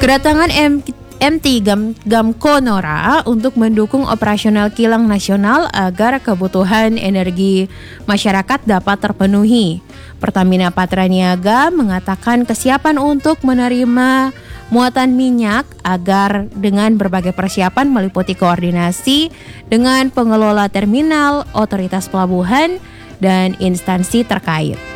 Kedatangan MT Gamco Nora untuk mendukung operasional kilang nasional agar kebutuhan energi masyarakat dapat terpenuhi. Pertamina Patraniaga mengatakan kesiapan untuk menerima muatan minyak agar dengan berbagai persiapan meliputi koordinasi dengan pengelola terminal, otoritas pelabuhan, dan instansi terkait.